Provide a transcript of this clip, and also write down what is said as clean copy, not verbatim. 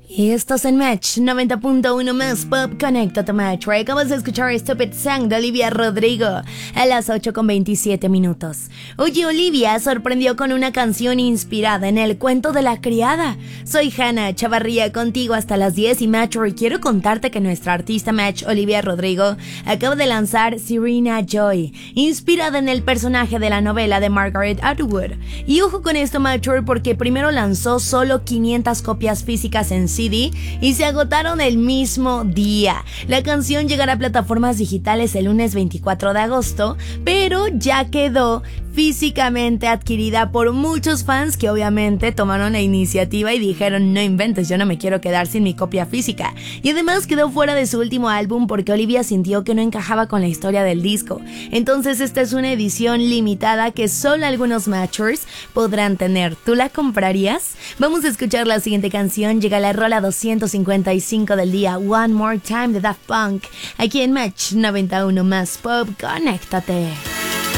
Y estás en Match 90.1 más Pop, conéctate Match. Acabas de escuchar Stupid Song de Olivia Rodrigo a las 8:27. Oye, Olivia sorprendió con una canción inspirada en el cuento de la criada. Soy Hannah Chavarría, contigo hasta las 10 y Match. Quiero contarte que nuestra artista Match, Olivia Rodrigo, acaba de lanzar Serena Joy, inspirada en el personaje de la novela de Margaret Atwood. Y ojo con esto, Match, porque primero lanzó solo 500 copias físicas en CD y se agotaron el mismo día. La canción llegará a plataformas digitales el lunes 24 de agosto, pero ya quedó físicamente adquirida por muchos fans que obviamente tomaron la iniciativa y dijeron: no inventes, yo no me quiero quedar sin mi copia física. Y además quedó fuera de su último álbum porque Olivia sintió que no encajaba con la historia del disco. Entonces esta es una edición limitada que solo algunos matchers podrán tener. ¿Tú la comprarías? Vamos a escuchar la siguiente canción. Llega la rola 255 del día, One More Time de Daft Punk, aquí en Match 91 más Pop. Conéctate.